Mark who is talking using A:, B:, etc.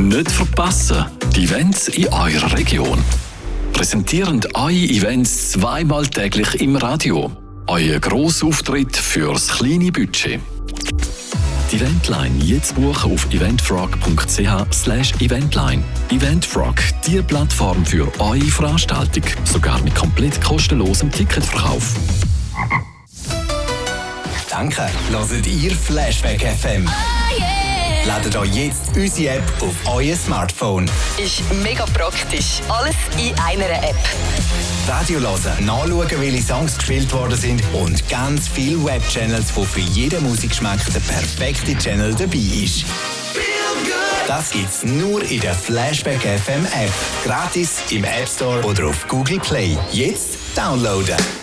A: Nicht verpassen, die Events in eurer Region. Präsentieren eure Events zweimal täglich im Radio. Euer Grossauftritt fürs kleine Budget. Die Eventline jetzt buchen auf eventfrog.ch/eventline. Eventfrog, die Plattform für eure Veranstaltung. Sogar mit komplett kostenlosem Ticketverkauf.
B: Danke, hört ihr Flashback FM. Ladet euch jetzt unsere App auf euer Smartphone.
C: Ist mega praktisch. Alles in einer App.
B: Radio hören, nachschauen, welche Songs gespielt worden sind und ganz viele Webchannels, wo für jeden Musikgeschmack der perfekte Channel dabei ist. Das gibt's nur in der Flashback FM App. Gratis im App Store oder auf Google Play. Jetzt downloaden.